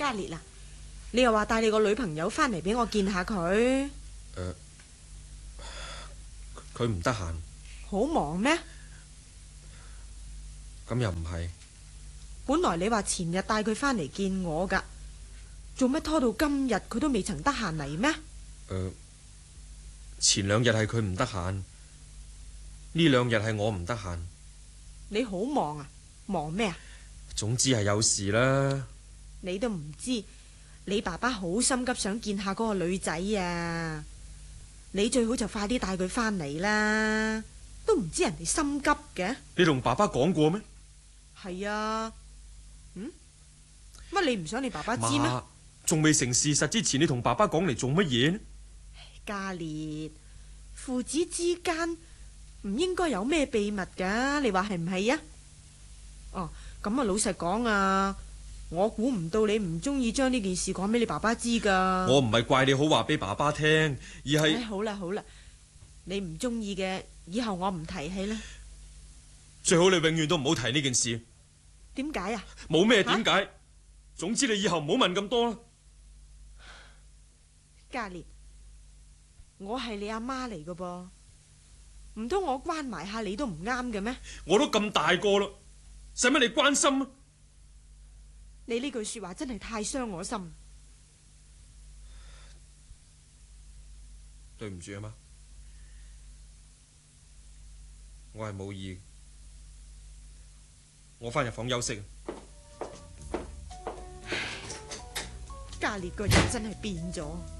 嘉烈啊，你又話帶你個女朋友翻嚟俾我見下佢。 佢唔得閒。 好忙咩？ 咁又唔係。 本來你話前日帶佢翻嚟見我噶，做乜拖到今日佢都未曾得閒嚟咩？ 前2日係佢唔得閒，呢2日係我唔得閒。 你好忙啊？忙咩啊？ 總之係有事啦。 你都唔知，你爸爸好心急想見下嗰個女仔啊！你最好就快啲帶佢翻嚟啦，都唔知人哋心急嘅。 你同爸爸講過咩？ 係啊。乜你唔想你爸爸知咩？ 仲未成事實之前，你同爸爸講嚟做乜嘢呢？ 嘉烈，父子之間唔應該有咩秘密噶，你話係唔係啊？哦，咁啊，老實講啊，我估唔到你唔中意將呢件事講俾你爸爸知噶。 我唔係怪你好話俾爸爸聽，而係好啦好啦，你唔中意嘅，以後我唔提起啦。 最好你永遠都唔好提呢件事。 點解啊？ 冇咩點解，總之你以後唔好問咁多啦。 嘉烈，我係你阿媽嚟噶噃，唔通我關埋下你都唔啱嘅咩？ 我都咁大個啦，使乜你關心啊？ 你呢句說話真係太傷我心。 對唔住啊媽，我係冇意。我翻入房休息。 嘉烈個人真係變咗。